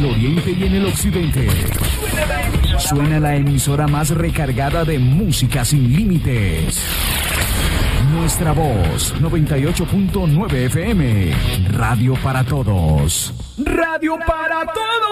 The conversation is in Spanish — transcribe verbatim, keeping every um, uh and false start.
el oriente y en el occidente. Suena la emisora más recargada de música sin límites. Nuestra voz, noventa y ocho punto nueve F M. Radio para todos. Radio para todos.